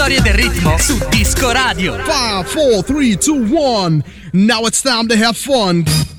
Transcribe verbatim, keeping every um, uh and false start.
Storie del ritmo su Disco Radio. five, four, three, two, one. Now it's time to have fun.